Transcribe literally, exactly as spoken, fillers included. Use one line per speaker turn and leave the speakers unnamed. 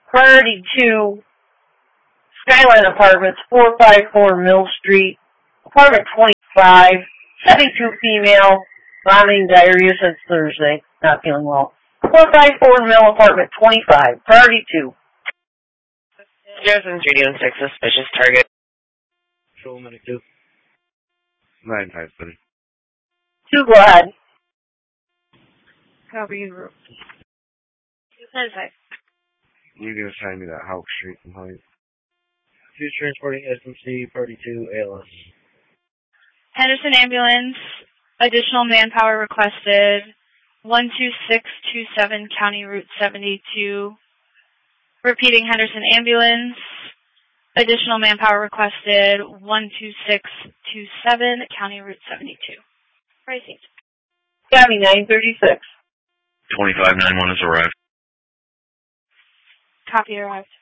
Priority two, Skyline Apartments, four five four Mill Street, apartment twenty-five, seventy-two female, vomiting diarrhea since Thursday, not feeling well. four five four Mill, apartment twenty-five, priority two.
Justin three one six, suspicious target.
Control medic two. nine five seven.
Two, go ahead.
Copy and route. nine five.
You can assign me that Hawk Street and Height.
Two transporting S M C, party two, A L S.
Henderson Ambulance, additional manpower requested, one two six two seven County Route seventy-two. Repeating, Henderson Ambulance, additional manpower requested, one two six two seven County Route seventy-two. Pricing.
County nine thirty-six.
twenty-five nine one has arrived.
Copy arrived.